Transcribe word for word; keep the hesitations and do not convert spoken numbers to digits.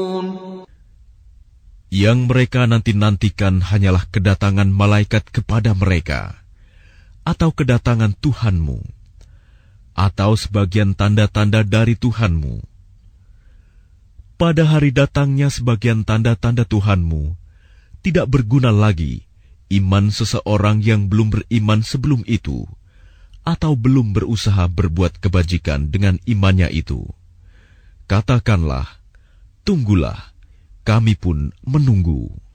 Yang mereka nanti-nantikan hanyalah kedatangan malaikat kepada mereka, atau kedatangan Tuhanmu, atau sebagian tanda-tanda dari Tuhanmu. Pada hari datangnya sebagian tanda-tanda Tuhanmu, tidak berguna lagi iman seseorang yang belum beriman sebelum itu, atau belum berusaha berbuat kebajikan dengan imannya itu. Katakanlah, tunggulah, kami pun menunggu.